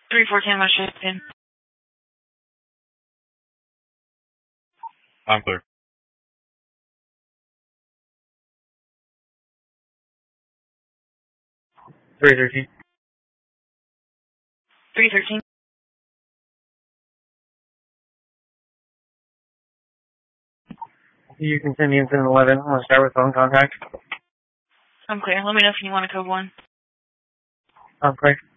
314 West Shipping. I'm clear. 313. 313. You can send me incident 11. I'm going to start with phone contact. I'm clear. Let me know if you want a code 1. I'm clear.